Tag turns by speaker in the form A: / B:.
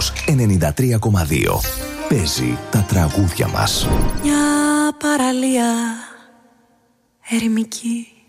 A: Κοσμos 93,2. Παίζει τα τραγούδια μας.
B: Μια παραλία ερημική